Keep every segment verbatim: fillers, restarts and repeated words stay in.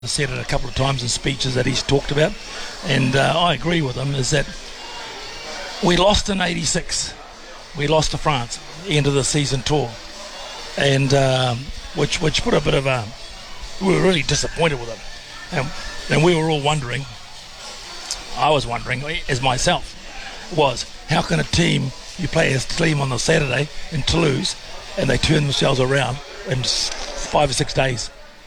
said it a couple of times in speeches that he's talked about, and uh, I agree with him, is that we lost in eighty-six. We lost to France, the end of the season tour, and um, which which put a bit of a... We were really disappointed with them. And, and we were all wondering, I was wondering, as myself, was how can a team, you play a team on the Saturday in Toulouse, and they turn themselves around in five or six days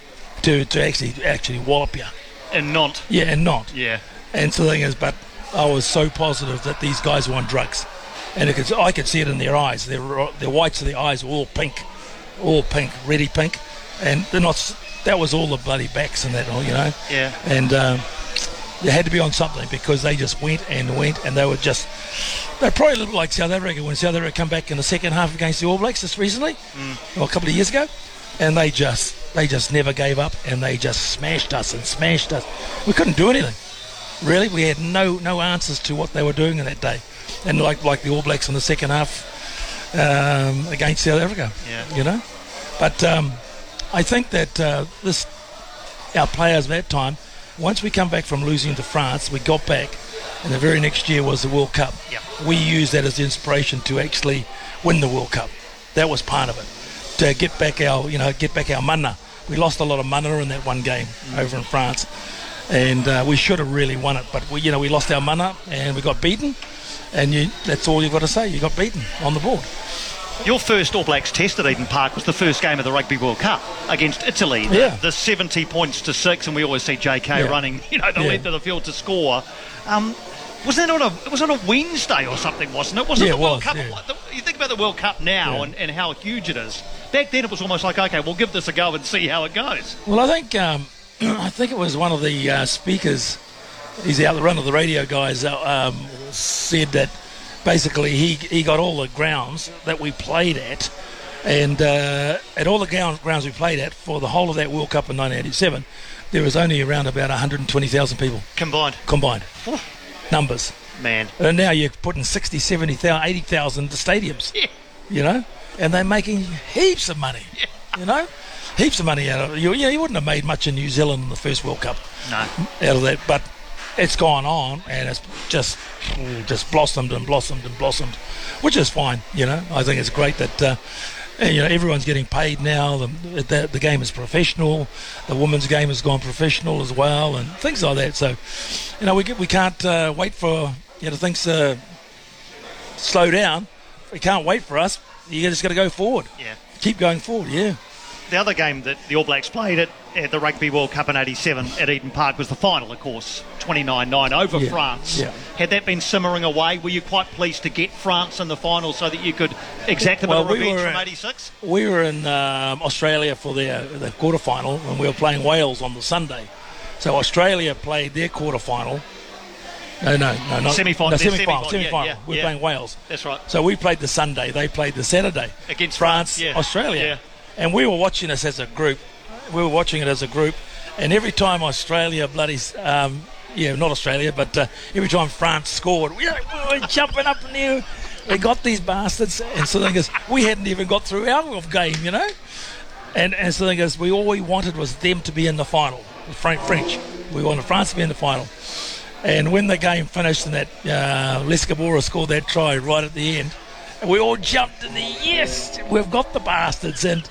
to, to actually actually wallop you. And not. Yeah, and not. Yeah. And so the thing is, but I was so positive that these guys were on drugs. And it could, I could see it in their eyes. Their, their whites of their eyes were all pink. All pink, ready pink. And they're not... That was all the bloody backs and that, you know. Yeah. And um, they had to be on something because they just went and went, and they were just... They probably looked like South Africa when South Africa come back in the second half against the All Blacks just recently, mm. or a couple of years ago, and they just they just never gave up, and they just smashed us and smashed us. We couldn't do anything, really. We had no no answers to what they were doing in that day, and like like the All Blacks in the second half um, against South Africa, yeah. you know. But um, I think that uh, this our players at that time, once we come back from losing to France, we got back, and the very next year was the World Cup. Yep. We used that as the inspiration to actually win the World Cup. That was part of it. To get back our, you know, get back our mana. We lost a lot of mana in that one game mm. over in France, and uh, we should have really won it. But we, you know, we lost our mana and we got beaten. And you, that's all you've got to say. You got beaten on the board. Your first All Blacks test at Eden Park was the first game of the Rugby World Cup against Italy. The, yeah. the seventy points to six, and we always see J K yeah. running, you know, the yeah. length of the field to score. Um, was that on a? It was on a Wednesday or something, wasn't it? Wasn't yeah, the World was, Cup? Yeah. The, you think about the World Cup now yeah. and, and how huge it is. Back then, it was almost like, okay, we'll give this a go and see how it goes. Well, I think um, I think it was one of the uh, speakers. He's out the run of the radio guys. Uh, um, said that basically he he got all the grounds that we played at. And uh, at all the grounds we played at for the whole of that World Cup in nineteen eighty-seven, there was only around about one hundred twenty thousand people. Combined? Combined. Numbers. Man. And now you're putting sixty, seventy, eighty thousand to stadiums. Yeah. You know? And they're making heaps of money. Yeah. You know? Heaps of money out of it. You, you, know, you wouldn't have made much in New Zealand in the first World Cup. No. Out of that. But it's gone on, and it's just just blossomed and blossomed and blossomed, which is fine, you know? I think it's great that... Uh, And, you know, everyone's getting paid now. The, the the game is professional. The women's game has gone professional as well, and things like that. So, you know, we get, we can't uh, wait for you know things to slow down. We can't wait for us. You just got to go forward. Yeah, keep going forward. Yeah. The other game that the All Blacks played at, at the Rugby World Cup in eighty-seven at Eden Park was the final, of course, twenty-nine nine over yeah. France. Yeah. Had that been simmering away, were you quite pleased to get France in the final so that you could exact a bit well, of revenge we from eighty-six? We were in um, Australia for their, their quarterfinal, and we were playing Wales on the Sunday. So Australia played their quarterfinal. No, no, no, not semi-final. No, semi-final. semi-final. semi-final. Yeah, yeah, we were yeah. playing Wales. That's right. So we played the Sunday. They played the Saturday against France, France yeah. Australia. Yeah. And we were watching this as a group. We were watching it as a group, and every time Australia bloody, um, yeah, not Australia, but uh, every time France scored, we, we were jumping up in the air. We got these bastards, and so the thing is, we hadn't even got through our game, you know. And and so the thing is, we all we wanted was them to be in the final. French, we wanted France to be in the final. And when the game finished, and that uh, Les Cabora scored that try right at the end, we all jumped in the yes, we've got the bastards, and.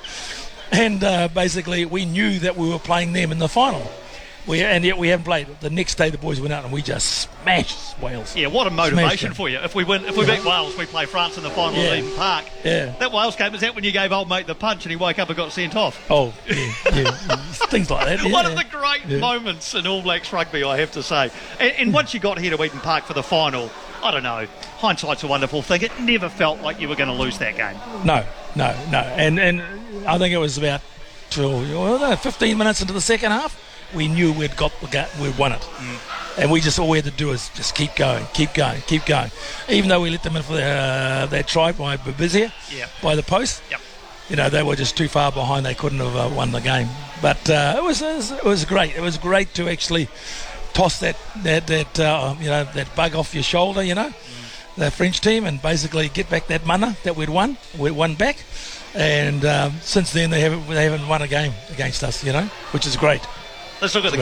And uh, basically, we knew that we were playing them in the final. We And yet we haven't played. The next day, the boys went out and we just smashed Wales. Yeah, what a motivation for you. If we win, if we beat Wales, we play France in the final yeah. at Eden Park. Yeah. That Wales game, is that when you gave old mate the punch and he woke up and got sent off? Oh, yeah, yeah. Things like that. Yeah. One of the great yeah. moments in All Blacks rugby, I have to say. And, and once you got here to Eden Park for the final, I don't know, hindsight's a wonderful thing. It never felt like you were going to lose that game. No, no, no. And and I think it was about twelve, well, no, fifteen minutes into the second half, we knew we'd got the game, we'd won it. Mm. And we just, all we had to do is just keep going, keep going, keep going. Even though we let them in for their, uh, their try by Babizia, yep. by the post, yep. you know, they were just too far behind. They couldn't have uh, won the game. But uh, it was it was it was great. It was great to actually toss that that that uh, you know that bug off your shoulder, you know, mm. the French team, and basically get back that mana that we'd won. We won back, and um, since then they haven't they haven't won a game against us, you know, which is great. Let's look at the